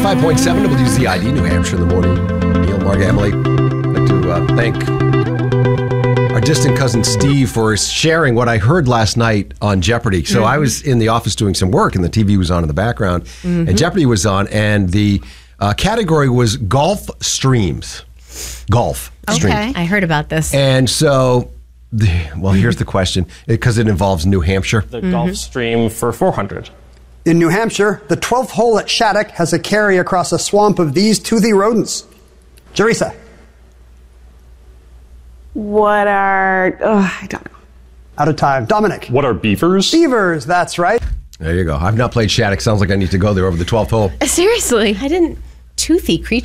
95.7 WZID, New Hampshire in the morning. Neil, Mark, Emily. I'd like to thank our distant cousin Steve for sharing what I heard last night on Jeopardy. So I was in the office doing some work, and the TV was on in the background, and Jeopardy was on, and the category was Gulf Streams. Gulf Streams. Okay. I heard about this. And so, here's the question, because it involves New Hampshire. The Gulf Stream for 400. In New Hampshire, the 12th hole at Shattuck has a carry across a swamp of these toothy rodents. Jerisa. What are... I don't know. Out of time. Dominic. What are beavers? Beavers, that's right. There you go. I've not played Shattuck. Sounds like I need to go there over the 12th hole. Seriously, I didn't... Toothy creature.